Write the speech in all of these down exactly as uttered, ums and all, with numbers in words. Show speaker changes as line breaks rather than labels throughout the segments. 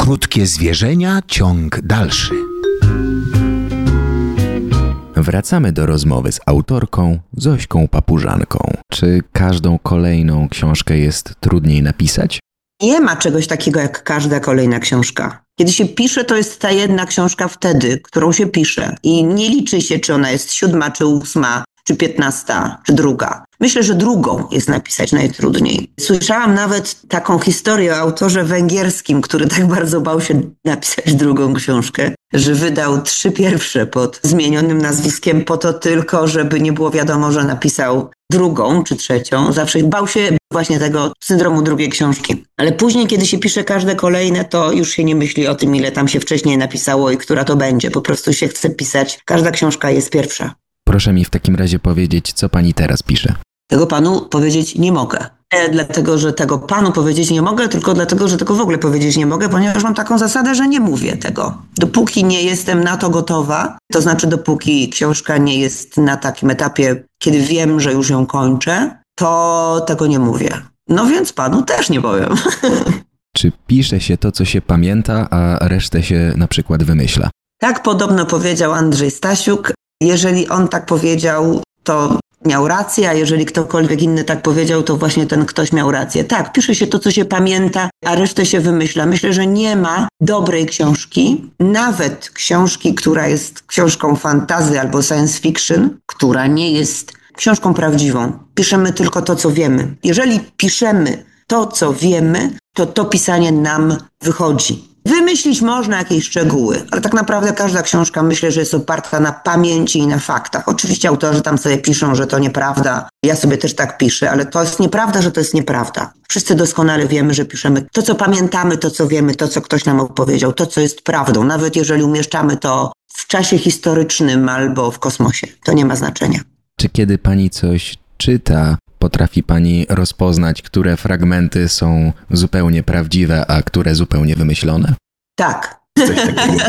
Krótkie zwierzenia, ciąg dalszy.
Wracamy do rozmowy z autorką Zośką Papużanką. Czy każdą kolejną książkę jest trudniej napisać?
Nie ma czegoś takiego jak każda kolejna książka. Kiedy się pisze, to jest ta jedna książka wtedy, którą się pisze. I nie liczy się, czy ona jest siódma, czy ósma, czy piętnasta, czy druga. Myślę, że drugą jest napisać najtrudniej. Słyszałam nawet taką historię o autorze węgierskim, który tak bardzo bał się napisać drugą książkę, że wydał trzy pierwsze pod zmienionym nazwiskiem po to tylko, żeby nie było wiadomo, że napisał drugą czy trzecią. Zawsze bał się właśnie tego syndromu drugiej książki. Ale później, kiedy się pisze każde kolejne, to już się nie myśli o tym, ile tam się wcześniej napisało i która to będzie. Po prostu się chce pisać. Każda książka jest pierwsza.
Proszę mi w takim razie powiedzieć, co pani teraz pisze.
Tego panu powiedzieć nie mogę. Nie dlatego, że tego panu powiedzieć nie mogę, tylko dlatego, że tego w ogóle powiedzieć nie mogę, ponieważ mam taką zasadę, że nie mówię tego. Dopóki nie jestem na to gotowa, to znaczy dopóki książka nie jest na takim etapie, kiedy wiem, że już ją kończę, to tego nie mówię. No więc panu też nie powiem.
Czy pisze się to, co się pamięta, a resztę się na przykład wymyśla?
Tak podobno powiedział Andrzej Stasiuk. Jeżeli on tak powiedział, to miał rację, a jeżeli ktokolwiek inny tak powiedział, to właśnie ten ktoś miał rację. Tak, pisze się to, co się pamięta, a resztę się wymyśla. Myślę, że nie ma dobrej książki, nawet książki, która jest książką fantasy albo science fiction, która nie jest książką prawdziwą. Piszemy tylko to, co wiemy. Jeżeli piszemy to, co wiemy, to to pisanie nam wychodzi. Wymyślić można jakieś szczegóły, ale tak naprawdę każda książka, myślę, że jest oparta na pamięci i na faktach. Oczywiście autorzy tam sobie piszą, że to nieprawda. Ja sobie też tak piszę, ale to jest nieprawda, że to jest nieprawda. Wszyscy doskonale wiemy, że piszemy to, co pamiętamy, to, co wiemy, to, co ktoś nam opowiedział, to, co jest prawdą. Nawet jeżeli umieszczamy to w czasie historycznym albo w kosmosie. To nie ma znaczenia.
Czy kiedy pani coś czyta, potrafi pani rozpoznać, które fragmenty są zupełnie prawdziwe, a które zupełnie wymyślone?
Tak.
Coś takiego.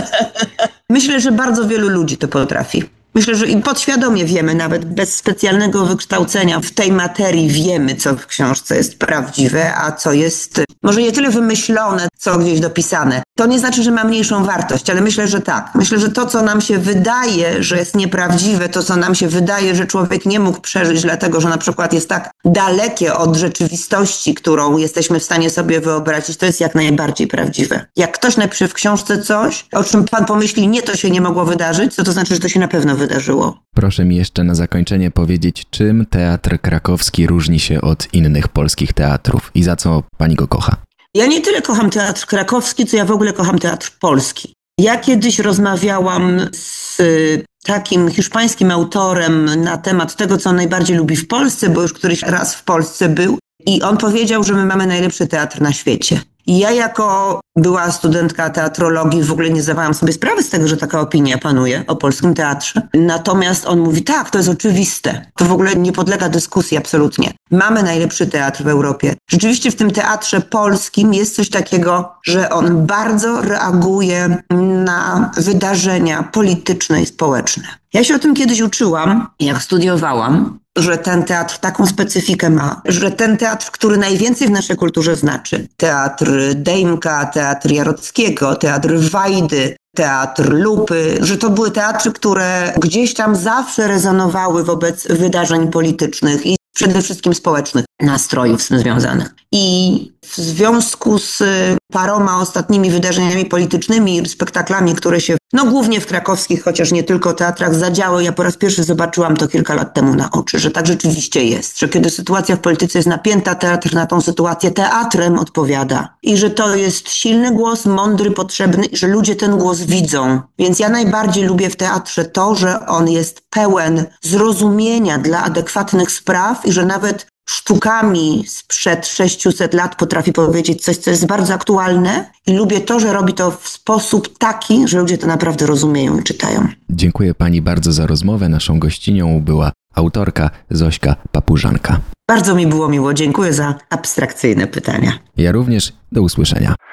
Myślę, że bardzo wielu ludzi to potrafi. Myślę, że i podświadomie wiemy, nawet bez specjalnego wykształcenia w tej materii wiemy, co w książce jest prawdziwe, a co jest może nie tyle wymyślone, co gdzieś dopisane. To nie znaczy, że ma mniejszą wartość, ale myślę, że tak. Myślę, że to, co nam się wydaje, że jest nieprawdziwe, to, co nam się wydaje, że człowiek nie mógł przeżyć, dlatego, że na przykład jest tak dalekie od rzeczywistości, którą jesteśmy w stanie sobie wyobrazić, to jest jak najbardziej prawdziwe. Jak ktoś napisze w książce coś, o czym pan pomyśli, nie, to się nie mogło wydarzyć, to to znaczy, że to się na pewno wydarzyło.
Proszę mi jeszcze na zakończenie powiedzieć, czym teatr krakowski różni się od innych polskich teatrów i za co pani go kocha?
Ja nie tyle kocham teatr krakowski, co ja w ogóle kocham teatr polski. Ja kiedyś rozmawiałam z takim hiszpańskim autorem na temat tego, co on najbardziej lubi w Polsce, bo już któryś raz w Polsce był i on powiedział, że my mamy najlepszy teatr na świecie. I ja jako była studentka teatrologii w ogóle nie zdawałam sobie sprawy z tego, że taka opinia panuje o polskim teatrze. Natomiast on mówi, tak, to jest oczywiste. To w ogóle nie podlega dyskusji absolutnie. Mamy najlepszy teatr w Europie. Rzeczywiście w tym teatrze polskim jest coś takiego, że on bardzo reaguje na wydarzenia polityczne i społeczne. Ja się o tym kiedyś uczyłam, jak studiowałam, że ten teatr taką specyfikę ma, że ten teatr, który najwięcej w naszej kulturze znaczy, teatr Dejmka, teatr Jarockiego, teatr Wajdy, teatr Lupy, że to były teatry, które gdzieś tam zawsze rezonowały wobec wydarzeń politycznych i przede wszystkim społecznych nastrojów z tym związanych. I w związku z paroma ostatnimi wydarzeniami politycznymi i spektaklami, które się, no głównie w krakowskich, chociaż nie tylko teatrach zadziały, ja po raz pierwszy zobaczyłam to kilka lat temu na oczy, że tak rzeczywiście jest, że kiedy sytuacja w polityce jest napięta, teatr na tą sytuację teatrem odpowiada. I że to jest silny głos, mądry, potrzebny i że ludzie ten głos widzą. Więc ja najbardziej lubię w teatrze to, że on jest pełen zrozumienia dla adekwatnych spraw i że nawet sztukami sprzed sześciuset lat potrafi powiedzieć coś, co jest bardzo aktualne i lubię to, że robi to w sposób taki, że ludzie to naprawdę rozumieją i czytają.
Dziękuję pani bardzo za rozmowę. Naszą gościnią była autorka Zośka Papużanka.
Bardzo mi było miło. Dziękuję za abstrakcyjne pytania.
Ja również. Do usłyszenia.